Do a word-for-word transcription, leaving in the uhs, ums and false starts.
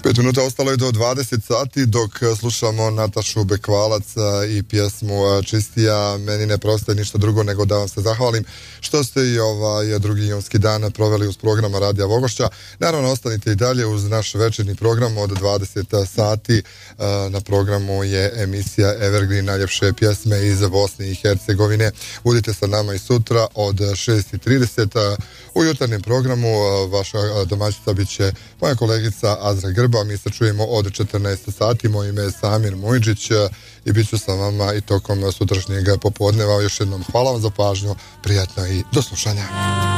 Pet minuta ostalo je do dvadeset sati dok slušamo Natašu Bekvalac i pjesmu Čistija. Meni ne preostaje ništa drugo nego da vam se zahvalim što ste i ovaj drugi junski dan proveli uz programa Radija Vogošća. Naravno, ostanite i dalje uz naš večernji program od dvadeset sati. Na programu je emisija Evergreen, najljepše pjesme iz Bosne i Hercegovine. Budite sa nama i sutra od šest i trideset. U jutarnjem programu vaša domaćica bit će moja kolegica Azra Grba. Mi se čujemo od četrnaest sati. Moje ime je Samir Mujđić i bit ću sa vama i tokom sutrašnjeg popodneva. Još jednom hvala vam za pažnju, prijatno i do slušanja.